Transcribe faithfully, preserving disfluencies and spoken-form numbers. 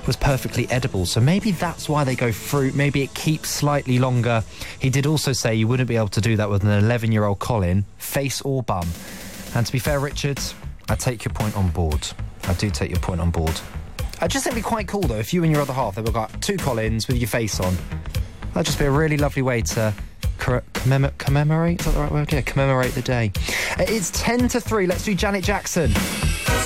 was perfectly edible. So maybe that's why they go fruit. Maybe it keeps slightly longer. He did also say you wouldn't be able to do that with an eleven-year-old Colin, face or bum. And to be fair, Richard, I take your point on board. I do take your point on board. I just think it'd be quite cool, though, if you and your other half, they were got two Collins with your face on. That'd just be a really lovely way to commemorate, commemorate, is that the right word? Yeah, commemorate the day. It's ten to three. Let's do Janet Jackson.